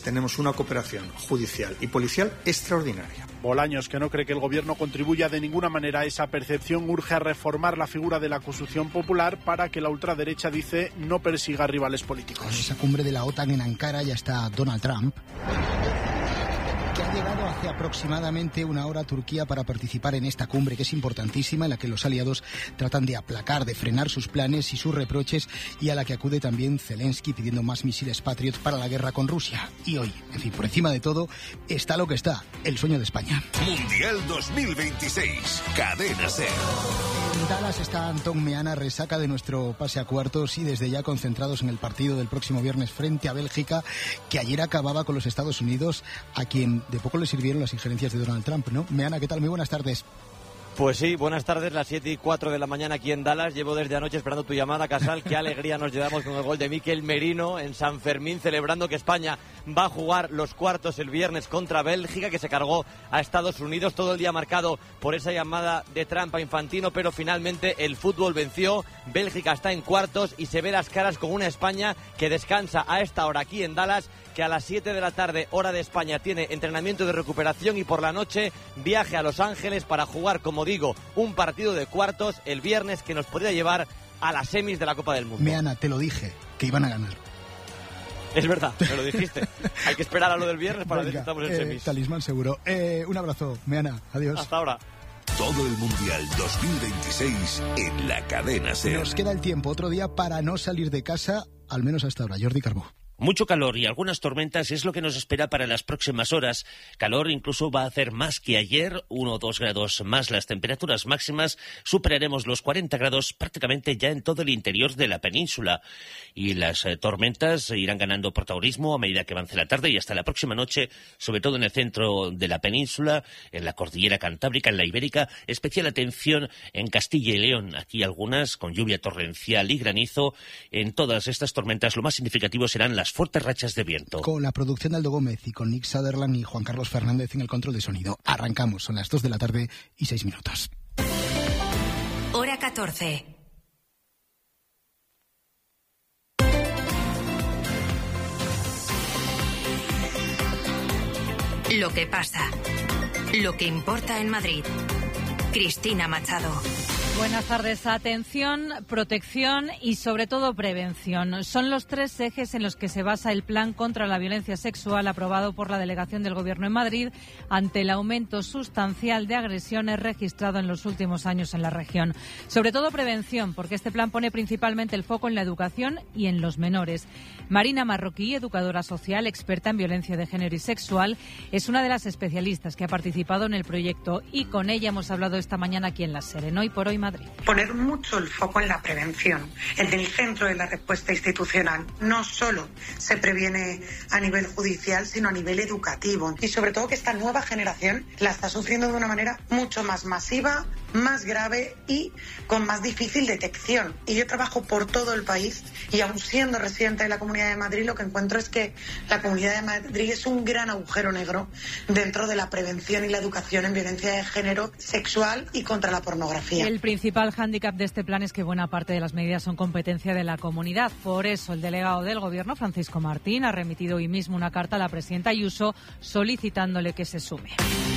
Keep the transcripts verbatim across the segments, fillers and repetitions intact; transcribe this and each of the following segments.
Tenemos una cooperación judicial y policial extraordinaria. Bolaños, que no cree que el gobierno contribuya de ninguna manera a esa percepción, urge a reformar la figura de la acusación popular para que la ultraderecha, dice, no persiga rivales políticos. En esa cumbre de la OTAN en Ankara ya está Donald Trump, que ha llegado hace aproximadamente una hora a Turquía para participar en esta cumbre, que es importantísima, en la que los aliados tratan de aplacar, de frenar sus planes y sus reproches, y a la que acude también Zelensky pidiendo más misiles Patriot para la guerra con Rusia. Y hoy, en fin, por encima de todo, está lo que está, el sueño de España. Mundial dos mil veintiséis, Cadena SER. En Dallas está Antón Meana, resaca de nuestro pase a cuartos y desde ya concentrados en el partido del próximo viernes frente a Bélgica, que ayer acababa con los Estados Unidos, a quien de poco le sirvieron las injerencias de Donald Trump, ¿no? Meana, ¿qué tal? Muy buenas tardes. Pues sí, buenas tardes, las siete y cuatro de la mañana aquí en Dallas. Llevo desde anoche esperando tu llamada, Casal. Qué alegría nos llevamos con el gol de Mikel Merino en San Fermín, celebrando que España va a jugar los cuartos el viernes contra Bélgica, que se cargó a Estados Unidos. Todo el día marcado por esa llamada de Trump a Infantino, pero finalmente el fútbol venció. Bélgica está en cuartos y se ve las caras con una España que descansa a esta hora aquí en Dallas, que a las siete de la tarde, hora de España, tiene entrenamiento de recuperación y por la noche viaje a Los Ángeles para jugar, como digo, un partido de cuartos el viernes que nos podría llevar a las semis de la Copa del Mundo. Meana, te lo dije, que iban a ganar. Es verdad, me lo dijiste. Hay que esperar a lo del viernes para ver si estamos en eh, semis. Talismán seguro. Eh, un abrazo, Meana. Adiós. Hasta ahora. Todo el Mundial dos mil veintiséis en la Cadena SER. Nos queda el tiempo, otro día para no salir de casa, al menos hasta ahora. Jordi Carbó. Mucho calor y algunas tormentas es lo que nos espera para las próximas horas. Calor incluso va a hacer más que ayer, uno o dos grados más las temperaturas máximas. Superaremos los cuarenta grados prácticamente ya en todo el interior de la península. Y las eh, tormentas irán ganando protagonismo a medida que avance la tarde y hasta la próxima noche, sobre todo en el centro de la península, en la cordillera cantábrica, en la ibérica. Especial atención en Castilla y León. Aquí algunas con lluvia torrencial y granizo. En todas estas tormentas lo más significativo serán las fuertes rachas de viento. Con la producción de Aldo Gómez y con Nick Sutherland y Juan Carlos Fernández en el control de sonido. Arrancamos, son las dos de la tarde y seis minutos. Hora catorce. Lo que pasa. Lo que importa en Madrid. Cristina Machado. Buenas tardes. Atención, protección y sobre todo prevención. Son los tres ejes en los que se basa el plan contra la violencia sexual aprobado por la delegación del Gobierno en Madrid ante el aumento sustancial de agresiones registrado en los últimos años en la región. Sobre todo prevención, porque este plan pone principalmente el foco en la educación y en los menores. Marina Marroquí, educadora social, experta en violencia de género y sexual, es una de las especialistas que ha participado en el proyecto y con ella hemos hablado esta mañana aquí en La SER, en Hoy por Hoy Madrid. Poner mucho el foco en la prevención, en el centro de la respuesta institucional. No solo se previene a nivel judicial, sino a nivel educativo. Y sobre todo que esta nueva generación la está sufriendo de una manera mucho más masiva, más grave y con más difícil detección. Y yo trabajo por todo el país y aun siendo residente de la Comunidad de Madrid, lo que encuentro es que la Comunidad de Madrid es un gran agujero negro dentro de la prevención y la educación en violencia de género, sexual y contra la pornografía. El principal hándicap de este plan es que buena parte de las medidas son competencia de la comunidad. Por eso el delegado del Gobierno, Francisco Martín, ha remitido hoy mismo una carta a la presidenta Ayuso solicitándole que se sume.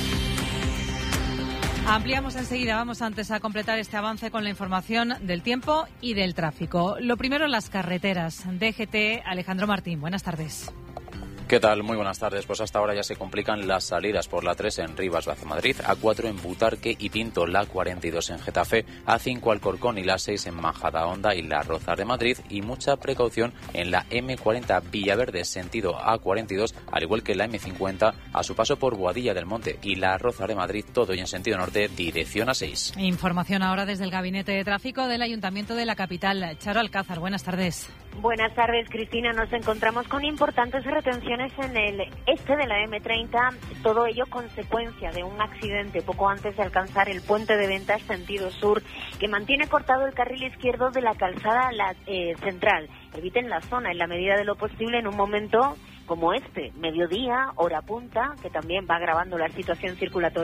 Ampliamos enseguida, vamos antes a completar este avance con la información del tiempo y del tráfico. Lo primero, las carreteras. D G T, Alejandro Martín, buenas tardes. ¿Qué tal? Muy buenas tardes. Pues hasta ahora ya se complican las salidas por la tres en Rivas hacia Madrid, A cuatro en Butarque y Pinto, la cuarenta y dos en Getafe, A cinco Alcorcón y la seis en Majadahonda y la Rozas de Madrid, y mucha precaución en la eme cuarenta Villaverde sentido A cuarenta y dos, al igual que la eme cincuenta a su paso por Boadilla del Monte y la Rozas de Madrid, todo y en sentido norte, dirección A seis. Información ahora desde el Gabinete de Tráfico del Ayuntamiento de la capital. Charo Alcázar, buenas tardes. Buenas tardes, Cristina. Nos encontramos con importantes retenciones en el este de la eme treinta, todo ello consecuencia de un accidente poco antes de alcanzar el puente de Ventas sentido sur, que mantiene cortado el carril izquierdo de la calzada la, eh, central. Eviten la zona en la medida de lo posible en un momento como este, mediodía, hora punta, que también va agravando la situación circulatoria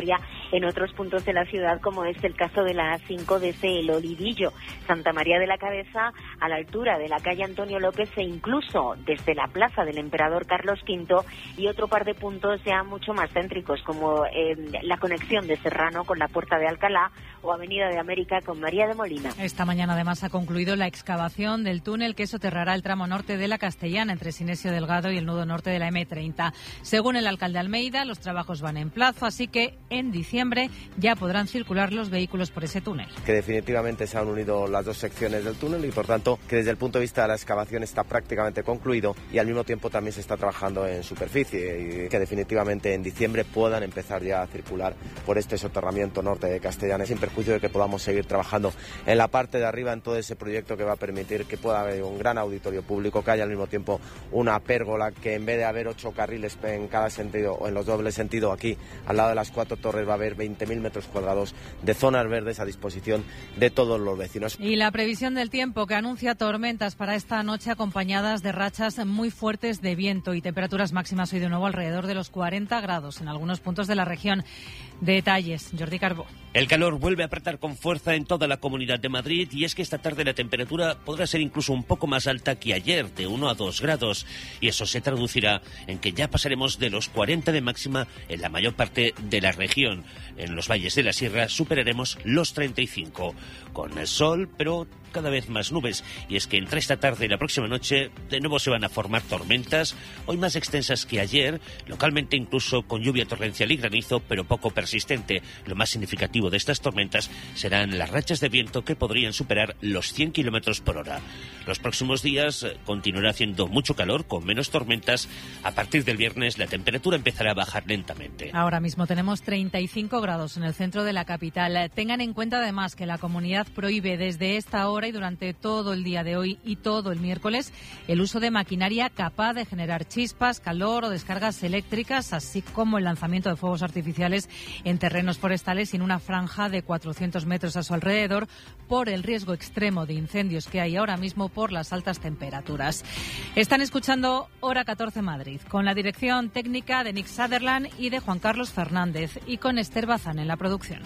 en otros puntos de la ciudad, como es el caso de la A cinco desde El Olivillo, Santa María de la Cabeza, a la altura de la calle Antonio López e incluso desde la plaza del Emperador Carlos quinto, y otro par de puntos ya mucho más céntricos, como eh, la conexión de Serrano con la Puerta de Alcalá o Avenida de América con María de Molina. Esta mañana además ha concluido la excavación del túnel que soterrará el tramo norte de la Castellana entre Sinesio Delgado y el nudo norte de la eme treinta. Según el alcalde Almeida, los trabajos van en plazo, así que en diciembre ya podrán circular los vehículos por ese túnel. Que definitivamente se han unido las dos secciones del túnel y por tanto que desde el punto de vista de la excavación está prácticamente concluido y al mismo tiempo también se está trabajando en superficie y que definitivamente en diciembre puedan empezar ya a circular por este soterramiento norte de Castellana, sin perjuicio de que podamos seguir trabajando en la parte de arriba en todo ese proyecto que va a permitir que pueda haber un gran auditorio público, que haya al mismo tiempo una pérgola, que en vez de haber ocho carriles en cada sentido o en los dobles sentidos, aquí al lado de las cuatro torres va a haber veinte mil metros cuadrados de zonas verdes a disposición de todos los vecinos. Y la previsión del tiempo, que anuncia tormentas para esta noche acompañadas de rachas muy fuertes de viento y temperaturas máximas hoy de nuevo alrededor de los cuarenta grados en algunos puntos de la región. Detalles, Jordi Carbó. El calor vuelve a apretar con fuerza en toda la Comunidad de Madrid y es que esta tarde la temperatura podrá ser incluso un poco más alta que ayer, de uno a dos grados, y eso se traducirá en que ya pasaremos de los cuarenta de máxima en la mayor parte de la región. En los valles de la Sierra superaremos los treinta y cinco, con el sol, pero cada vez más nubes, y es que entre esta tarde y la próxima noche de nuevo se van a formar tormentas, hoy más extensas que ayer, localmente incluso con lluvia torrencial y granizo, pero poco persistente. Lo más significativo de estas tormentas serán las rachas de viento que podrían superar los cien kilómetros por hora. Los próximos días continuará haciendo mucho calor, con menos tormentas. A partir del viernes la temperatura empezará a bajar lentamente. Ahora mismo tenemos treinta y cinco grados en el centro de la capital. Tengan en cuenta además que la comunidad prohíbe desde esta hora y durante todo el día de hoy y todo el miércoles el uso de maquinaria capaz de generar chispas, calor o descargas eléctricas, así como el lanzamiento de fuegos artificiales en terrenos forestales y en una franja de cuatrocientos metros a su alrededor, por el riesgo extremo de incendios que hay ahora mismo por las altas temperaturas. Están escuchando Hora catorce Madrid, con la dirección técnica de Nick Sutherland y de Juan Carlos Fernández, y con Esther Bazán en la producción.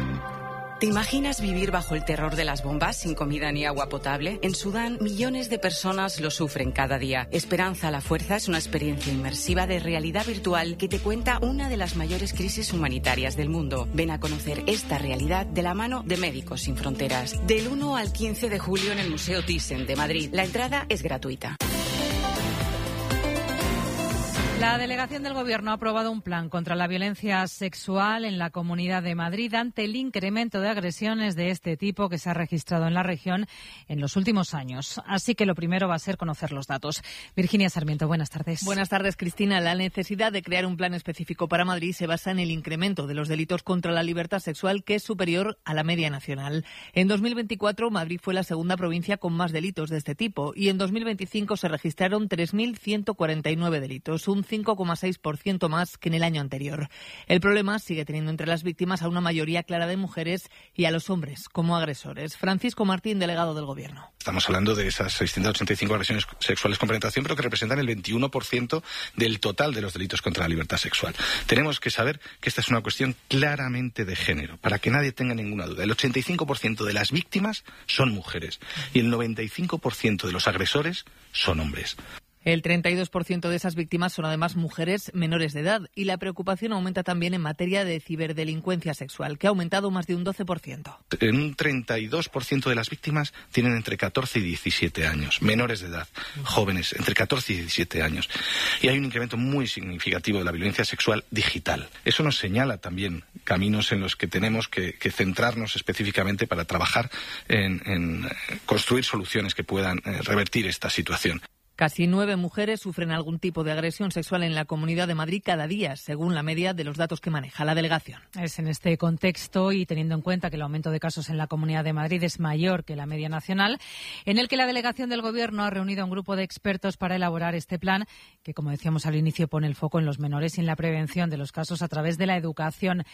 ¿Te imaginas vivir bajo el terror de las bombas sin comida ni agua potable? En Sudán, millones de personas lo sufren cada día. Esperanza a la Fuerza es una experiencia inmersiva de realidad virtual que te cuenta una de las mayores crisis humanitarias del mundo. Ven a conocer esta realidad de la mano de Médicos Sin Fronteras. Del uno al quince de julio en el Museo Thyssen de Madrid. La entrada es gratuita. La delegación del Gobierno ha aprobado un plan contra la violencia sexual en la Comunidad de Madrid ante el incremento de agresiones de este tipo que se ha registrado en la región en los últimos años. Así que lo primero va a ser conocer los datos. Virginia Sarmiento, buenas tardes. Buenas tardes, Cristina. La necesidad de crear un plan específico para Madrid se basa en el incremento de los delitos contra la libertad sexual, que es superior a la media nacional. En dos mil veinticuatro, Madrid fue la segunda provincia con más delitos de este tipo y en dos mil veinticinco se registraron tres mil ciento cuarenta y nueve delitos, un cinco coma seis por ciento más que en el año anterior. El problema sigue teniendo entre las víctimas a una mayoría clara de mujeres y a los hombres como agresores. Francisco Martín, delegado del Gobierno. Estamos hablando de esas seiscientas ochenta y cinco agresiones sexuales con penetración, pero que representan el veintiuno por ciento del total de los delitos contra la libertad sexual. Tenemos que saber que esta es una cuestión claramente de género, para que nadie tenga ninguna duda. El ochenta y cinco por ciento de las víctimas son mujeres y el noventa y cinco por ciento de los agresores son hombres. El treinta y dos por ciento de esas víctimas son además mujeres menores de edad y la preocupación aumenta también en materia de ciberdelincuencia sexual, que ha aumentado más de un doce por ciento. En un treinta y dos por ciento de las víctimas tienen entre catorce y diecisiete años, menores de edad, jóvenes, entre catorce y diecisiete años. Y hay un incremento muy significativo de la violencia sexual digital. Eso nos señala también caminos en los que tenemos que, que centrarnos específicamente para trabajar en, en construir soluciones que puedan eh, revertir esta situación. Casi nueve mujeres sufren algún tipo de agresión sexual en la Comunidad de Madrid cada día, según la media de los datos que maneja la delegación. Es en este contexto y teniendo en cuenta que el aumento de casos en la Comunidad de Madrid es mayor que la media nacional, en el que la delegación del Gobierno ha reunido a un grupo de expertos para elaborar este plan, que, como decíamos al inicio, pone el foco en los menores y en la prevención de los casos a través de la educación.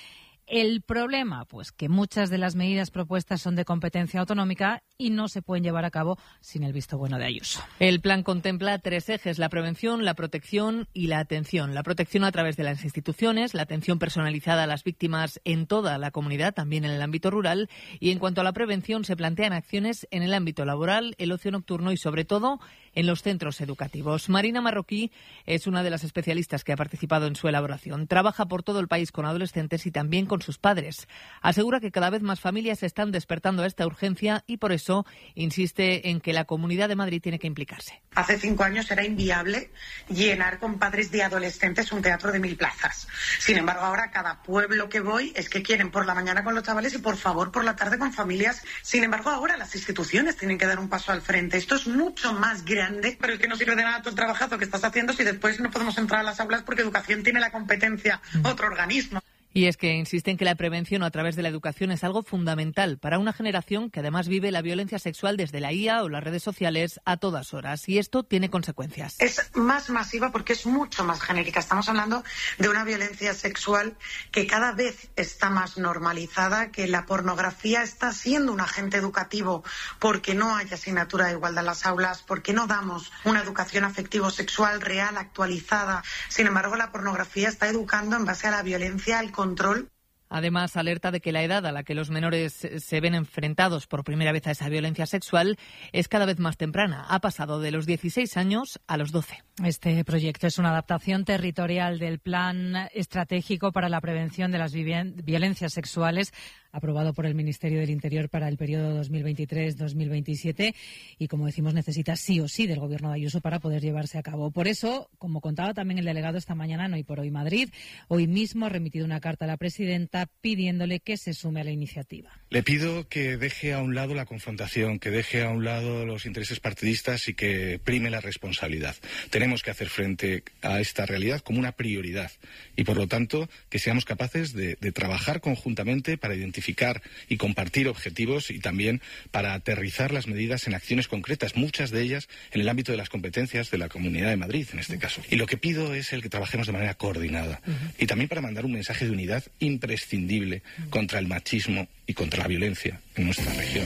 El problema, pues que muchas de las medidas propuestas son de competencia autonómica y no se pueden llevar a cabo sin el visto bueno de Ayuso. El plan contempla tres ejes: la prevención, la protección y la atención. La protección a través de las instituciones, la atención personalizada a las víctimas en toda la comunidad, también en el ámbito rural. Y en cuanto a la prevención, se plantean acciones en el ámbito laboral, el ocio nocturno y, sobre todo, en los centros educativos. Marina Marroquí es una de las especialistas que ha participado en su elaboración. Trabaja por todo el país con adolescentes y también con sus padres. Asegura que cada vez más familias están despertando a esta urgencia y por eso insiste en que la Comunidad de Madrid tiene que implicarse. Hace cinco años era inviable llenar con padres de adolescentes un teatro de mil plazas. Sin embargo, ahora cada pueblo que voy es que quieren por la mañana con los chavales y por favor por la tarde con familias. Sin embargo, ahora las instituciones tienen que dar un paso al frente. Esto es mucho más grande, pero es que no sirve de nada todo el trabajazo que estás haciendo si después no podemos entrar a las aulas porque educación tiene la competencia otro organismo. Y es que insisten que la prevención a través de la educación es algo fundamental para una generación que además vive la violencia sexual desde la I A o las redes sociales a todas horas. Y esto tiene consecuencias. Es más masiva porque es mucho más genérica. Estamos hablando de una violencia sexual que cada vez está más normalizada, que la pornografía está siendo un agente educativo porque no hay asignatura de igualdad en las aulas, porque no damos una educación afectivo-sexual real, actualizada. Sin embargo, la pornografía está educando en base a la violencia, al control. Además, alerta de que la edad a la que los menores se ven enfrentados por primera vez a esa violencia sexual es cada vez más temprana. Ha pasado de los dieciséis años a los doce. Este proyecto es una adaptación territorial del Plan Estratégico para la Prevención de las Violencias Sexuales, aprobado por el Ministerio del Interior para el periodo dos mil veintitrés dos mil veintisiete y, como decimos, necesita sí o sí del Gobierno de Ayuso para poder llevarse a cabo. Por eso, como contaba también el delegado esta mañana en Hoy por Hoy Madrid, hoy mismo ha remitido una carta a la presidenta pidiéndole que se sume a la iniciativa. Le pido que deje a un lado la confrontación, que deje a un lado los intereses partidistas y que prime la responsabilidad. Tenemos que hacer frente a esta realidad como una prioridad y, por lo tanto, que seamos capaces de, de trabajar conjuntamente para identificar y compartir objetivos y también para aterrizar las medidas en acciones concretas, muchas de ellas en el ámbito de las competencias de la Comunidad de Madrid, en este caso. Y lo que pido es el que trabajemos de manera coordinada uh-huh. y también para mandar un mensaje de unidad imprescindible uh-huh. contra el machismo y contra la violencia en nuestra región.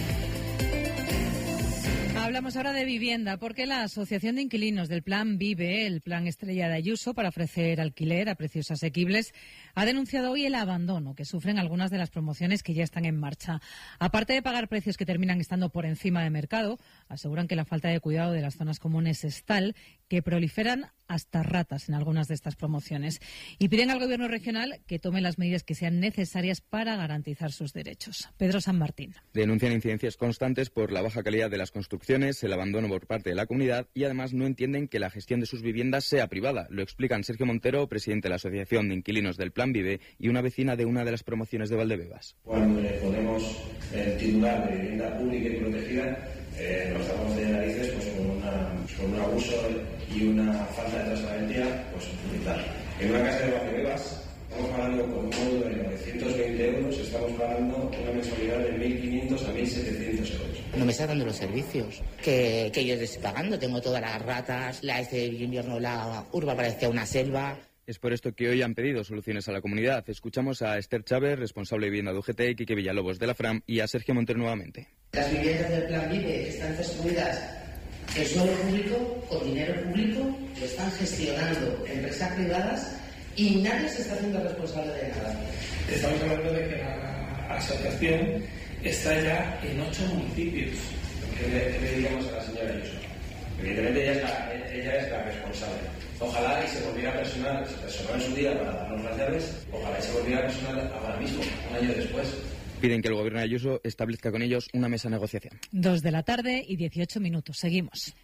Hablamos ahora de vivienda, porque la Asociación de Inquilinos del Plan Vive, el plan estrella de Ayuso para ofrecer alquiler a precios asequibles, ha denunciado hoy el abandono que sufren algunas de las promociones que ya están en marcha. Aparte de pagar precios que terminan estando por encima de mercado, aseguran que la falta de cuidado de las zonas comunes es tal que proliferan hasta ratas en algunas de estas promociones y piden al Gobierno regional que tome las medidas que sean necesarias para garantizar sus derechos. Pedro San Martín. Denuncian incidencias constantes por la baja calidad de las construcciones, el abandono por parte de la comunidad y además no entienden que la gestión de sus viviendas sea privada. Lo explican Sergio Montero, presidente de la Asociación de Inquilinos del Plan Vive y una vecina de una de las promociones de Valdebebas. Cuando le ponemos el titular de vivienda pública y protegida, eh, nos damos de narices pues, con, una, con un abuso y una falta de transparencia pues brutal. En una casa de Valdebebas estamos pagando con un módulo de novecientos veinte euros, estamos pagando una mensualidad de mil quinientos a mil setecientos euros. No me están dando los servicios que, que yo les estoy pagando. Tengo todas las ratas, la este invierno la urba parecía una selva. Es por esto que hoy han pedido soluciones a la comunidad. Escuchamos a Esther Chávez, responsable de vivienda de U G T, Quique Villalobos de la Fram y a Sergio Montero nuevamente. Las viviendas del Plan Vive están construidas en suelo público, con dinero público, lo están gestionando empresas privadas y nadie se está haciendo responsable de nada. Estamos hablando de que la asociación está ya en ocho municipios. ¿Qué le, qué le diríamos a la señora Ayuso? Evidentemente ella es la, ella es la responsable. Ojalá y se volviera personal, se personal en su día para darnos las llaves, ojalá y se volviera personal ahora mismo, un año después. Piden que el Gobierno de Ayuso establezca con ellos una mesa de negociación. Dos de la tarde y dieciocho minutos. Seguimos.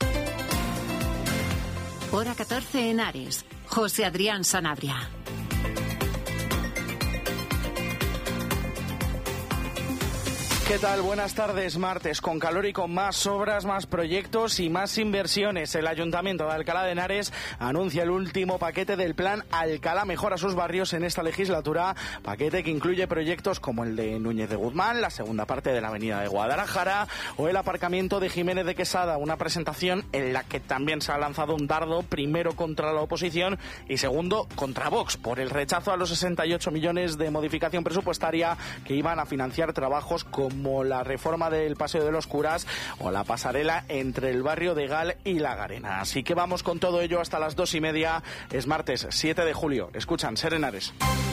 Hora catorce en Ares. José Adrián Sanabria. ¿Qué tal? Buenas tardes. Martes, con calor y con más obras, más proyectos y más inversiones. El Ayuntamiento de Alcalá de Henares anuncia el último paquete del plan Alcalá Mejora sus barrios en esta legislatura. Paquete que incluye proyectos como el de Núñez de Guzmán, la segunda parte de la avenida de Guadalajara o el aparcamiento de Jiménez de Quesada. Una presentación en la que también se ha lanzado un dardo, primero contra la oposición y segundo contra Vox, por el rechazo a los sesenta y ocho millones de modificación presupuestaria que iban a financiar trabajos como como la reforma del Paseo de los Curas o la pasarela entre el barrio de Gal y La Garena. Así que vamos con todo ello hasta las dos y media. Es martes siete de julio. Escuchan, Ser Henares.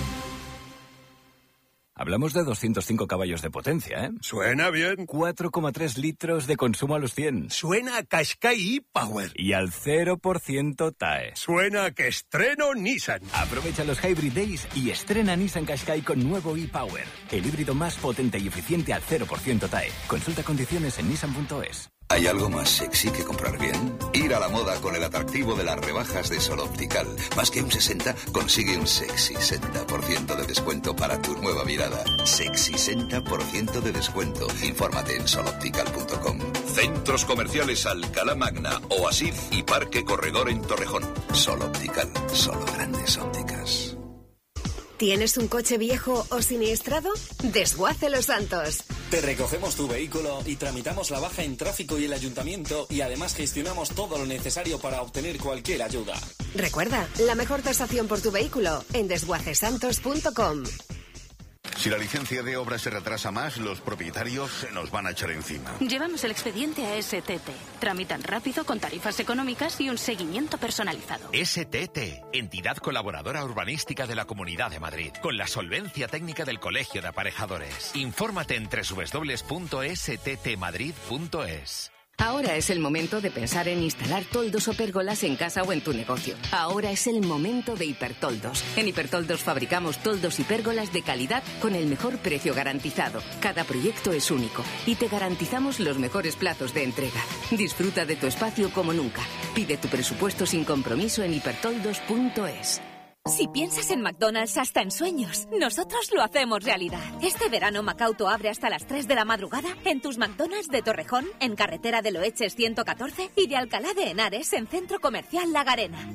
Hablamos de doscientos cinco caballos de potencia, ¿eh? Suena bien. cuatro coma tres litros de consumo a los cien. Suena a Qashqai e-Power. Y al cero por ciento T A E. Suena a que estreno Nissan. Aprovecha los Hybrid Days y estrena Nissan Qashqai con nuevo e-Power. El híbrido más potente y eficiente al cero por ciento T A E. Consulta condiciones en nissan punto es. ¿Hay algo más sexy que comprar bien? Ir a la moda con el atractivo de las rebajas de Sol Optical. Más que un sesenta, consigue un sexy sesenta por ciento de descuento para tu nueva mirada. Sexy sesenta por ciento de descuento. Infórmate en sol optical punto com. Centros comerciales Alcalá Magna, Oasis y Parque Corredor en Torrejón. Sol Optical, solo grandes ópticas. ¿Tienes un coche viejo o siniestrado? Desguace Los Santos. Te recogemos tu vehículo y tramitamos la baja en tráfico y el ayuntamiento y además gestionamos todo lo necesario para obtener cualquier ayuda. Recuerda, la mejor tasación por tu vehículo en desguace santos punto com. Si la licencia de obra se retrasa más, los propietarios se nos van a echar encima. Llevamos el expediente a S T T. Tramitan rápido, con tarifas económicas y un seguimiento personalizado. S T T, entidad colaboradora urbanística de la Comunidad de Madrid, con la solvencia técnica del Colegio de Aparejadores. Infórmate en doble u doble u doble u punto s t t madrid punto es. Ahora es el momento de pensar en instalar toldos o pérgolas en casa o en tu negocio. Ahora es el momento de Hipertoldos. En Hipertoldos fabricamos toldos y pérgolas de calidad con el mejor precio garantizado. Cada proyecto es único y te garantizamos los mejores plazos de entrega. Disfruta de tu espacio como nunca. Pide tu presupuesto sin compromiso en hipertoldos punto es. Si piensas en McDonald's hasta en sueños, nosotros lo hacemos realidad. Este verano Macauto abre hasta las tres de la madrugada en tus McDonald's de Torrejón, en carretera de Loeches ciento catorce y de Alcalá de Henares en Centro Comercial La Garena.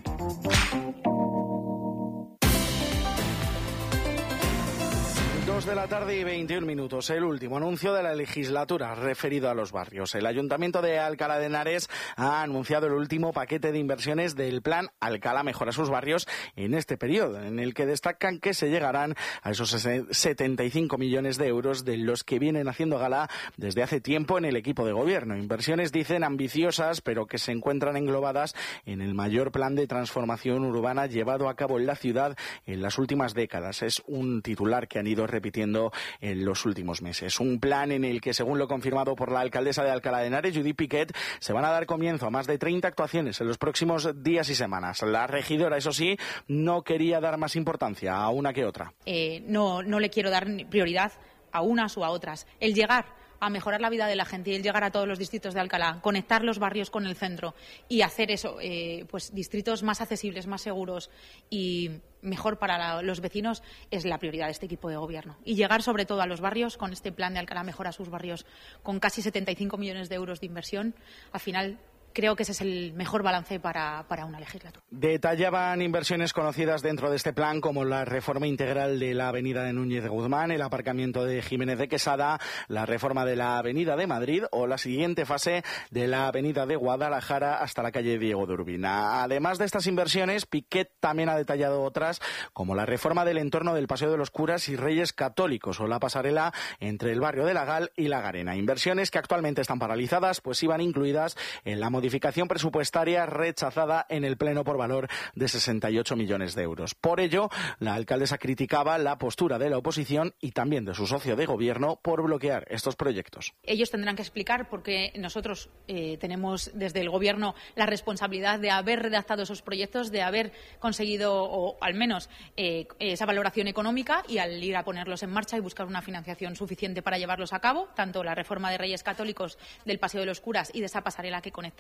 dos de la tarde y veintiún minutos. El último anuncio de la legislatura referido a los barrios. El Ayuntamiento de Alcalá de Henares ha anunciado el último paquete de inversiones del plan Alcalá Mejora sus barrios en este periodo, en el que destacan que se llegarán a esos setenta y cinco millones de euros de los que vienen haciendo gala desde hace tiempo en el equipo de gobierno. Inversiones, dicen, ambiciosas, pero que se encuentran englobadas en el mayor plan de transformación urbana llevado a cabo en la ciudad en las últimas décadas. Es un titular que han ido repitiendo en los últimos meses. Un plan en el que, según lo confirmado por la alcaldesa de Alcalá de Henares, Judith Piquet, se van a dar comienzo a más de treinta actuaciones en los próximos días y semanas. La regidora, eso sí, no quería dar más importancia a una que otra. Eh, no, no le quiero dar prioridad a unas o a otras. El llegar a mejorar la vida de la gente y el llegar a todos los distritos de Alcalá, conectar los barrios con el centro y hacer eso, eh, pues distritos más accesibles, más seguros y mejor para la, los vecinos, es la prioridad de este equipo de gobierno. Y llegar sobre todo a los barrios con este plan de Alcalá Mejora sus barrios, con casi setenta y cinco millones de euros de inversión, al final creo que ese es el mejor balance para, para una legislatura. Detallaban inversiones conocidas dentro de este plan, como la reforma integral de la avenida de Núñez de Guzmán, el aparcamiento de Jiménez de Quesada, la reforma de la avenida de Madrid o la siguiente fase de la avenida de Guadalajara hasta la calle Diego de Urbina. Además de estas inversiones, Piquet también ha detallado otras, como la reforma del entorno del Paseo de los Curas y Reyes Católicos o la pasarela entre el barrio de La Gal y La Garena. Inversiones que actualmente están paralizadas, pues iban incluidas en la modificación presupuestaria rechazada en el Pleno por valor de sesenta y ocho millones de euros. Por ello, la alcaldesa criticaba la postura de la oposición y también de su socio de gobierno por bloquear estos proyectos. Ellos tendrán que explicar por qué nosotros eh, tenemos desde el gobierno la responsabilidad de haber redactado esos proyectos, de haber conseguido, o al menos, eh, esa valoración económica y al ir a ponerlos en marcha y buscar una financiación suficiente para llevarlos a cabo, tanto la reforma de Reyes Católicos, del Paseo de los Curas y de esa pasarela que conecta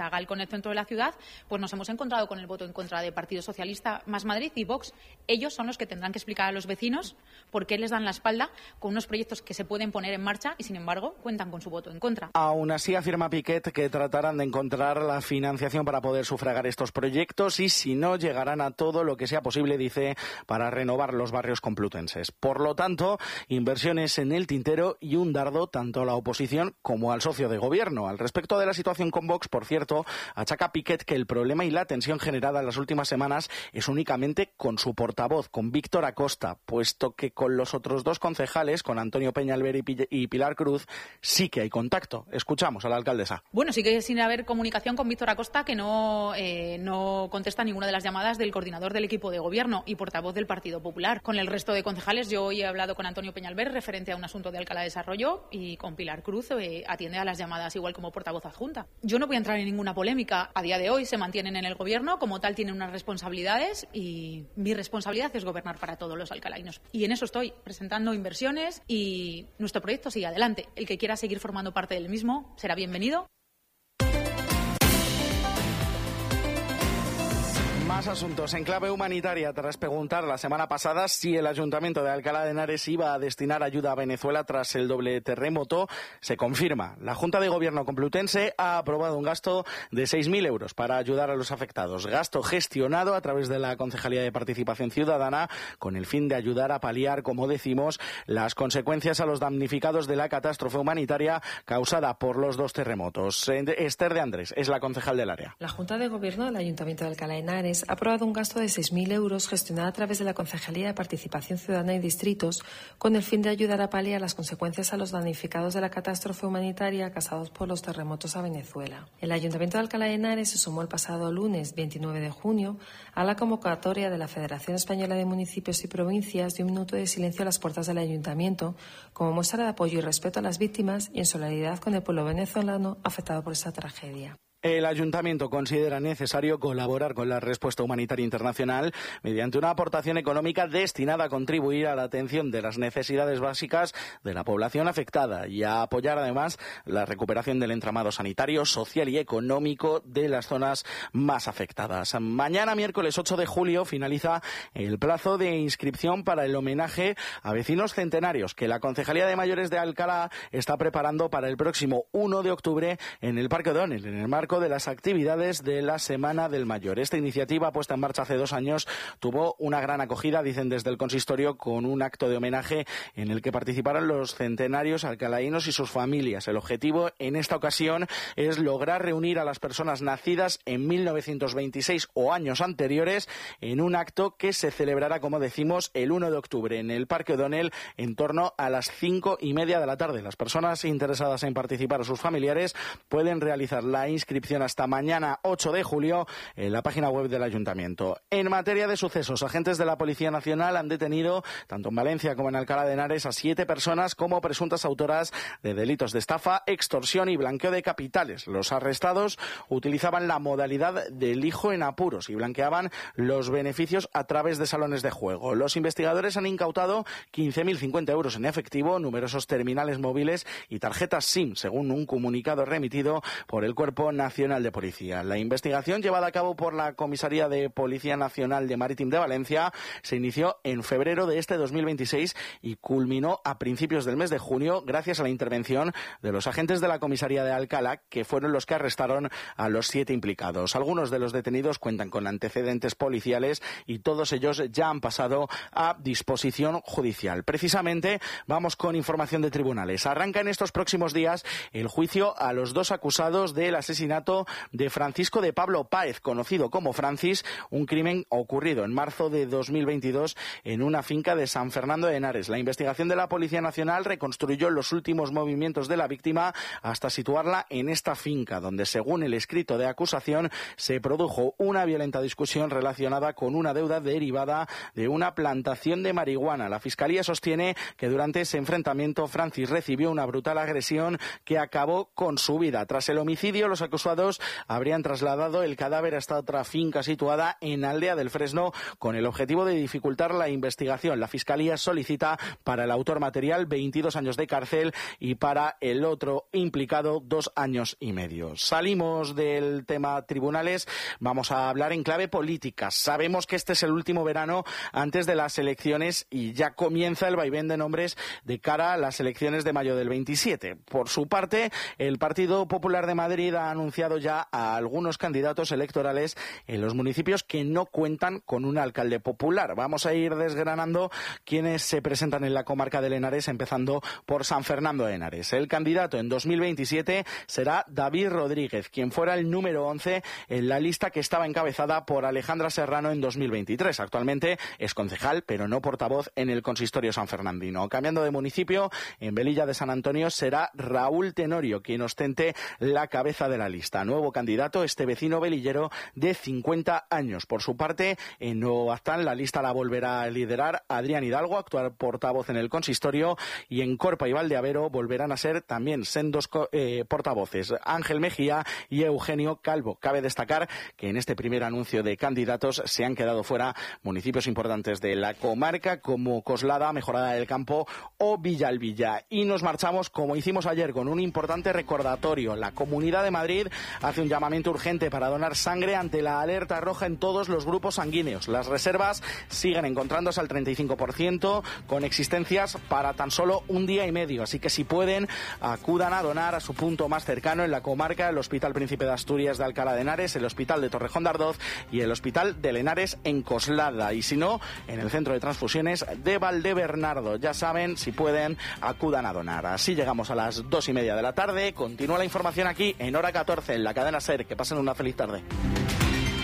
Maragall con el centro de la ciudad, pues nos hemos encontrado con el voto en contra de Partido Socialista, Más Madrid y Vox. Ellos son los que tendrán que explicar a los vecinos por qué les dan la espalda con unos proyectos que se pueden poner en marcha y, sin embargo, cuentan con su voto en contra. Aún así, afirma Piquet que tratarán de encontrar la financiación para poder sufragar estos proyectos y, si no, llegarán a todo lo que sea posible, dice, para renovar los barrios complutenses. Por lo tanto, inversiones en el tintero y un dardo tanto a la oposición como al socio de gobierno. Al respecto de la situación con Vox, por cierto, achaca Piquet que el problema y la tensión generada en las últimas semanas es únicamente con su portavoz, con Víctor Acosta, puesto que con los otros dos concejales, con Antonio Peñalver y Pilar Cruz, sí que hay contacto. Escuchamos a la alcaldesa. Bueno, sí que sin haber comunicación con Víctor Acosta, que no, eh, no contesta ninguna de las llamadas del coordinador del equipo de gobierno y portavoz del Partido Popular. Con el resto de concejales, yo hoy he hablado con Antonio Peñalver referente a un asunto de Alcalá de Desarrollo y con Pilar Cruz eh, atiende a las llamadas igual como portavoz adjunta. Yo no voy a entrar en ninguna polémica. A día de hoy se mantienen en el gobierno, como tal tienen unas responsabilidades y mi responsabilidad es gobernar para todos los alcalainos. Y en eso estoy, presentando inversiones y nuestro proyecto sigue adelante. El que quiera seguir formando parte del mismo será bienvenido. Más asuntos en clave humanitaria. Tras preguntar la semana pasada si el Ayuntamiento de Alcalá de Henares iba a destinar ayuda a Venezuela tras el doble terremoto, se confirma. La Junta de Gobierno Complutense ha aprobado un gasto de seis mil euros para ayudar a los afectados. Gasto gestionado a través de la Concejalía de Participación Ciudadana con el fin de ayudar a paliar, como decimos, las consecuencias a los damnificados de la catástrofe humanitaria causada por los dos terremotos. Esther de Andrés es la concejal del área. La Junta de Gobierno del Ayuntamiento de Alcalá de Henares ha aprobado un gasto de seis mil euros gestionado a través de la Concejalía de Participación Ciudadana y Distritos con el fin de ayudar a paliar las consecuencias a los damnificados de la catástrofe humanitaria causados por los terremotos a Venezuela. El Ayuntamiento de Alcalá de Henares se sumó el pasado lunes veintinueve de junio a la convocatoria de la Federación Española de Municipios y Provincias de un minuto de silencio a las puertas del Ayuntamiento como muestra de apoyo y respeto a las víctimas y en solidaridad con el pueblo venezolano afectado por esta tragedia. El Ayuntamiento considera necesario colaborar con la respuesta humanitaria internacional mediante una aportación económica destinada a contribuir a la atención de las necesidades básicas de la población afectada y a apoyar además la recuperación del entramado sanitario, social y económico de las zonas más afectadas. Mañana, miércoles ocho de julio, finaliza el plazo de inscripción para el homenaje a vecinos centenarios que la Concejalía de Mayores de Alcalá está preparando para el próximo uno de octubre en el Parque O'Donnell, en el marco de las actividades de la Semana del Mayor. Esta iniciativa, puesta en marcha hace dos años, tuvo una gran acogida, dicen desde el consistorio, con un acto de homenaje en el que participaron los centenarios alcalaínos y sus familias. El objetivo en esta ocasión es lograr reunir a las personas nacidas en mil novecientos veintiséis o años anteriores en un acto que se celebrará, como decimos, el uno de octubre en el Parque O'Donnell en torno a las cinco y media de la tarde. Las personas interesadas en participar o sus familiares pueden realizar la inscripción hasta mañana ocho de julio en la página web del Ayuntamiento. En materia de sucesos, agentes de la Policía Nacional han detenido, tanto en Valencia como en Alcalá de Henares, a siete personas como presuntas autoras de delitos de estafa, extorsión y blanqueo de capitales. Los arrestados utilizaban la modalidad del hijo en apuros y blanqueaban los beneficios a través de salones de juego. Los investigadores han incautado quince mil cincuenta euros en efectivo, numerosos terminales móviles y tarjetas SIM, según un comunicado remitido por el Cuerpo Nacional de Policía. La investigación, llevada a cabo por la Comisaría de Policía Nacional de Marítim de Valencia, se inició en febrero de este dos mil veintiséis y culminó a principios del mes de junio gracias a la intervención de los agentes de la Comisaría de Alcalá, que fueron los que arrestaron a los siete implicados. Algunos de los detenidos cuentan con antecedentes policiales y todos ellos ya han pasado a disposición judicial. Precisamente, vamos con información de tribunales. Arranca en estos próximos días el juicio a los dos acusados del asesinato de Francisco de Pablo Páez, conocido como Francis, un crimen ocurrido en marzo de dos mil veintidós en una finca de San Fernando de Henares. La investigación de la Policía Nacional reconstruyó los últimos movimientos de la víctima hasta situarla en esta finca, donde, según el escrito de acusación, se produjo una violenta discusión relacionada con una deuda derivada de una plantación de marihuana. La Fiscalía sostiene que durante ese enfrentamiento Francis recibió una brutal agresión que acabó con su vida. Tras el homicidio, los acusados acusados habrían trasladado el cadáver hasta otra finca situada en Aldea del Fresno con el objetivo de dificultar la investigación. La Fiscalía solicita para el autor material veintidós años de cárcel y para el otro implicado dos años y medio. Salimos del tema tribunales, vamos a hablar en clave política. Sabemos que este es el último verano antes de las elecciones y ya comienza el vaivén de nombres de cara a las elecciones de mayo del veintisiete. Por su parte, el Partido Popular de Madrid ha anunciado ya a algunos candidatos electorales en los municipios que no cuentan con un alcalde popular. Vamos a ir desgranando quienes se presentan en la comarca del Henares, empezando por San Fernando de Henares. El candidato en dos mil veintisiete será David Rodríguez, quien fuera el número once en la lista que estaba encabezada por Alejandra Serrano en dos mil veintitrés. Actualmente es concejal, pero no portavoz en el consistorio sanfernandino. Cambiando de municipio, en Velilla de San Antonio será Raúl Tenorio quien ostente la cabeza de la lista. Nuevo candidato, este vecino velillero de cincuenta años. Por su parte, en Nuevo Baztán la lista la volverá a liderar Adrián Hidalgo, actual portavoz en el consistorio, y en Corpa y Valdeavero volverán a ser también sendos eh, portavoces, Ángel Mejía y Eugenio Calvo. Cabe destacar que en este primer anuncio de candidatos se han quedado fuera municipios importantes de la comarca como Coslada, Mejorada del Campo o Villalbilla. Y nos marchamos, como hicimos ayer, con un importante recordatorio. La Comunidad de Madrid hace un llamamiento urgente para donar sangre ante la alerta roja en todos los grupos sanguíneos. Las reservas siguen encontrándose al treinta y cinco por ciento, con existencias para tan solo un día y medio. Así que si pueden, acudan a donar a su punto más cercano en la comarca, el Hospital Príncipe de Asturias de Alcalá de Henares, el Hospital de Torrejón de Ardoz y el Hospital de Henares en Coslada. Y si no, en el Centro de Transfusiones de Valdebernardo. Ya saben, si pueden, acudan a donar. Así llegamos a las dos y media de la tarde. Continúa la información aquí en Hora catorce en la cadena SER. Que pasen una feliz tarde.